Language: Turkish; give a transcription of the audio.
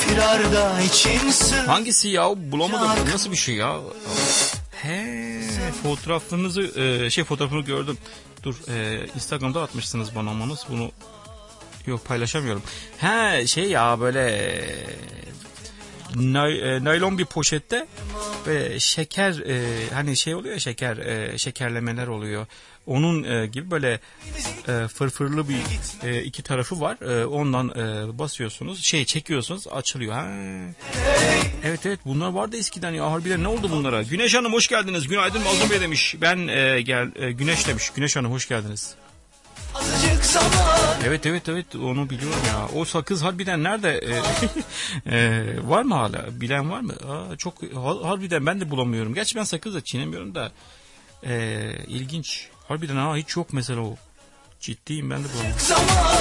tekrarda için sığ. Hangisi ya? Bulamadım. Nasıl bir şey ya? Fotoğraflarınızı fotoğrafını gördüm. Dur, Instagram'da atmışsınız bana ama nasıl bunu yok paylaşamıyorum. Ya böyle naylon bir poşette böyle şeker hani şey oluyor ya, şekerlemeler oluyor. Onun gibi böyle fırfırlı bir iki tarafı var. Ondan basıyorsunuz, çekiyorsunuz, açılıyor. Evet bunlar vardı eskiden ya, harbiden ne oldu bunlara? Güneş Hanım hoş geldiniz. Günaydın Mazlum Bey demiş. Güneş demiş. Güneş Hanım hoş geldiniz. Evet onu biliyorum ya. O sakız harbiden nerede? Var mı hala? Bilen var mı? Çok harbiden ben de bulamıyorum. Gerçi ben sakız da çiğnemiyorum da. İlginç. Harbiden hiç yok mesela o. Ciddiyim, ben de bulamıyorum.